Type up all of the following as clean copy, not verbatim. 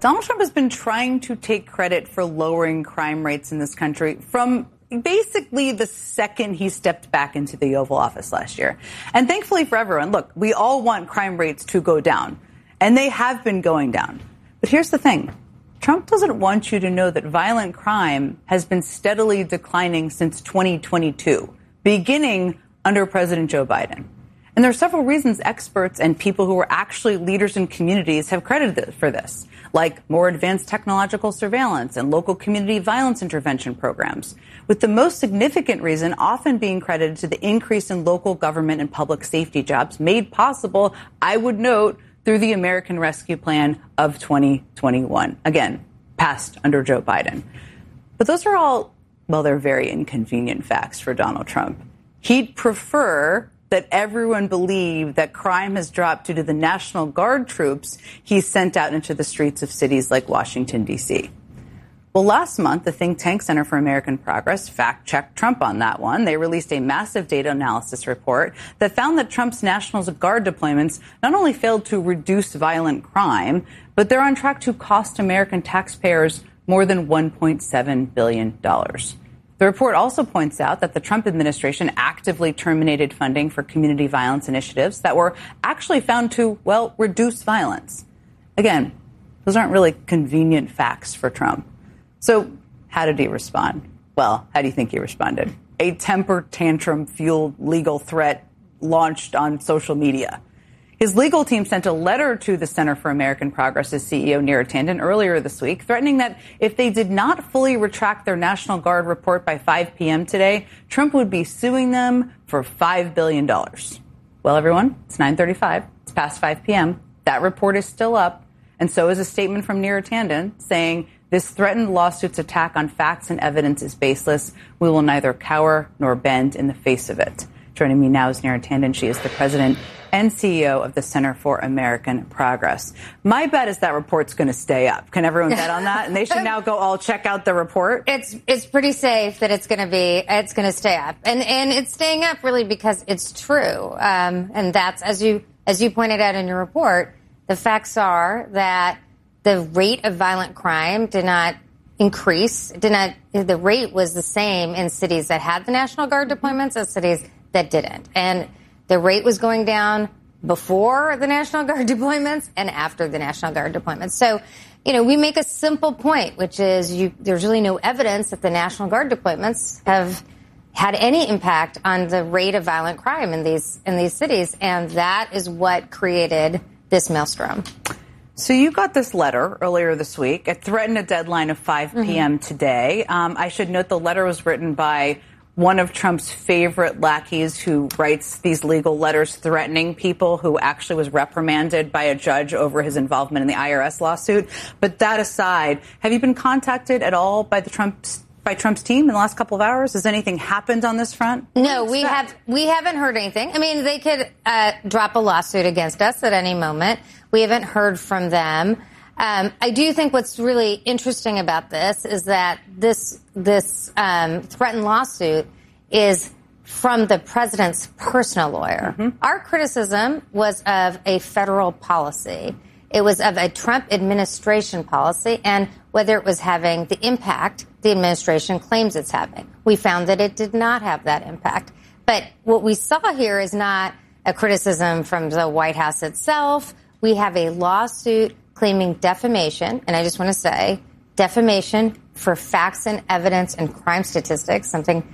Donald Trump has been trying to take credit for lowering crime rates in this country from basically the second he stepped back into the Oval Office last year. And thankfully for everyone, look, we all want crime rates to go down, and they have been going down. But here's the thing. Trump doesn't want you to know that violent crime has been steadily declining since 2022, beginning under President Joe Biden. And there are several reasons experts and people who are actually leaders in communities have credited for this, like more advanced technological surveillance and local community violence intervention programs, with the most significant reason often being credited to the increase in local government and public safety jobs made possible, I would note, through the American Rescue Plan of 2021. Again, passed under Joe Biden. But those are all, well, they're very inconvenient facts for Donald Trump. He'd prefer that everyone believe that crime has dropped due to the National Guard troops he sent out into the streets of cities like Washington, D.C. Well, last month, the think tank Center for American Progress fact-checked Trump on that one. They released a massive data analysis report that found that Trump's National Guard deployments not only failed to reduce violent crime, but they're on track to cost American taxpayers more than $1.7 billion. The report also points out that the Trump administration actively terminated funding for community violence initiatives that were actually found to, well, reduce violence. Again, those aren't really convenient facts for Trump. So how did he respond? Well, how do you think he responded? A temper tantrum-fueled legal threat launched on social media. His legal team sent a letter to the Center for American Progress's CEO, Neera Tanden, earlier this week, threatening that if they did not fully retract their National Guard report by 5 p.m. today, Trump would be suing them for $5 billion. Well, everyone, it's 9:35. It's past 5 p.m. That report is still up, and so is a statement from Neera Tanden saying this threatened lawsuit's attack on facts and evidence is baseless. We will neither cower nor bend in the face of it. Joining me now is Neera Tanden. She is the president and CEO of the Center for American Progress. My bet is that report's going to stay up. Can everyone bet on that? And they should now go all check out the report. It's pretty safe that it's going to stay up, and it's staying up really because it's true. And that's as you pointed out in your report, the facts are that the rate of violent crime did not increase. The rate was the same in cities that had the National Guard deployments as cities that didn't. And the rate was going down before the National Guard deployments and after the National Guard deployments. So, we make a simple point, which is there's really no evidence that the National Guard deployments have had any impact on the rate of violent crime in these cities. And that is what created this maelstrom. So you got this letter earlier this week. It threatened a deadline of 5 p.m. today. I should note the letter was written by one of Trump's favorite lackeys who writes these legal letters threatening people, who actually was reprimanded by a judge over his involvement in the IRS lawsuit. But that aside, have you been contacted at all by Trump's team in the last couple of hours? Has anything happened on this front? No, we haven't heard anything. I mean, they could drop a lawsuit against us at any moment. We haven't heard from them. I do think what's really interesting about this is that this threatened lawsuit is from the president's personal lawyer. Mm-hmm. Our criticism was of a federal policy. It was of a Trump administration policy and whether it was having the impact the administration claims it's having. We found that it did not have that impact. But what we saw here is not a criticism from the White House itself. We have a lawsuit claiming defamation, and I just want to say defamation for facts and evidence and crime statistics, something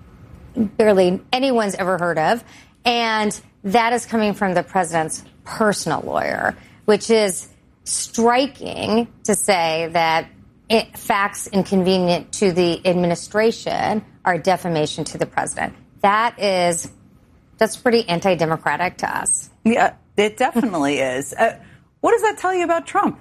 barely anyone's ever heard of. And that is coming from the president's personal lawyer, which is striking to say that facts inconvenient to the administration are defamation to the president. That's pretty anti-democratic to us. Yeah, it definitely is. What does that tell you about Trump?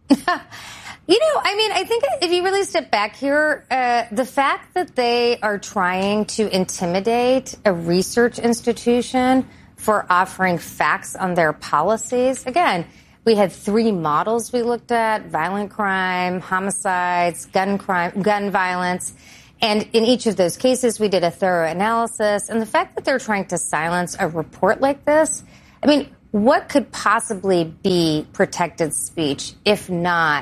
I think if you really step back here, the fact that they are trying to intimidate a research institution for offering facts on their policies, again, we had 3 models we looked at: violent crime, homicides, gun violence. And in each of those cases, we did a thorough analysis. And the fact that they're trying to silence a report like this, what could possibly be protected speech if not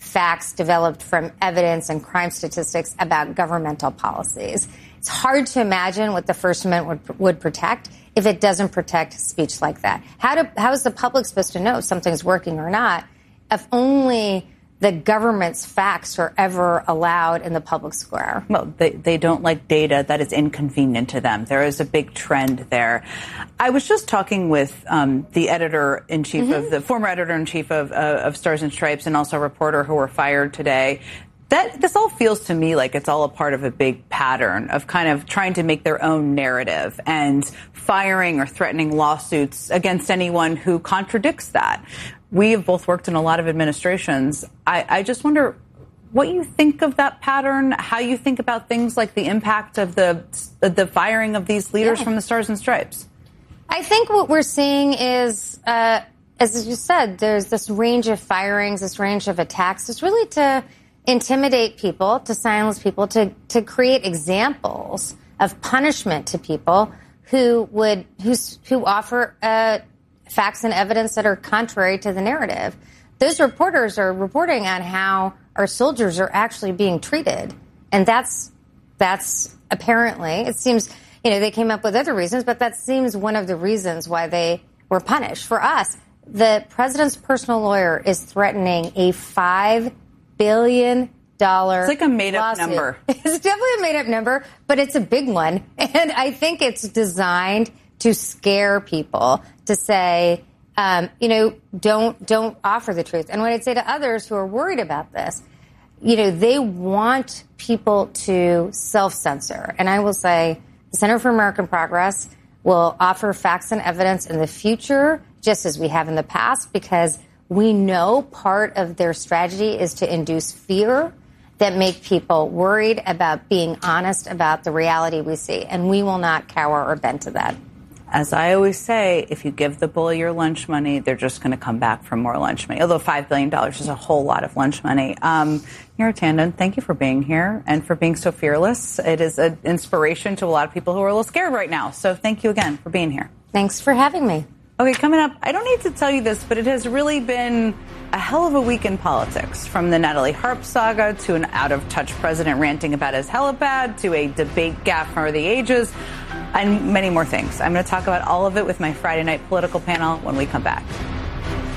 facts developed from evidence and crime statistics about governmental policies. It's hard to imagine what the First Amendment would protect if it doesn't protect speech like that. How is the public supposed to know if something's working or not if only the government's facts are ever allowed in the public square? Well, they don't like data that is inconvenient to them. There is a big trend there. I was just talking with the editor-in-chief of the former editor-in-chief of Stars and Stripes and also a reporter who were fired today. This all feels to me like it's all a part of a big pattern of kind of trying to make their own narrative and firing or threatening lawsuits against anyone who contradicts that. We have both worked in a lot of administrations. I just wonder what you think of that pattern, how you think about things like the impact of the firing of these leaders from the Stars and Stripes. I think what we're seeing is, as you said, there's this range of firings, this range of attacks. It's really to intimidate people, to silence people, to create examples of punishment to people who offer facts and evidence that are contrary to the narrative. Those reporters are reporting on how our soldiers are actually being treated. And that's apparently, it seems, they came up with other reasons, but that seems one of the reasons why they were punished. For us, the president's personal lawyer is threatening a $5 billion It's like a made-up lawsuit. number. It's definitely a made-up number, but it's a big one. And I think it's designed to scare people, to say, don't offer the truth. And what I'd say to others who are worried about this, they want people to self-censor. And I will say the Center for American Progress will offer facts and evidence in the future, just as we have in the past, because we know part of their strategy is to induce fear that make people worried about being honest about the reality we see. And we will not cower or bend to that. As I always say, if you give the bully your lunch money, they're just going to come back for more lunch money. Although $5 billion is a whole lot of lunch money. Neera Tanden, thank you for being here and for being so fearless. It is an inspiration to a lot of people who are a little scared right now. So thank you again for being here. Thanks for having me. Okay, coming up, I don't need to tell you this, but it has really been a hell of a week in politics. From the Natalie Harp saga to an out-of-touch president ranting about his helipad to a debate gaffe for the ages and many more things. I'm going to talk about all of it with my Friday night political panel when we come back.